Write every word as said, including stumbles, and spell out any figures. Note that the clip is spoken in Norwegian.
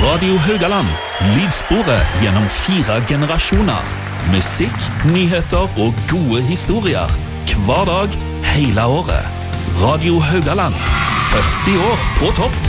Radio Haugaland, lydsporet gjennom fire generasjoner. Musikk, nyheter og gode historier. Hver dag, hele året. Radio Haugaland, førti år på topp.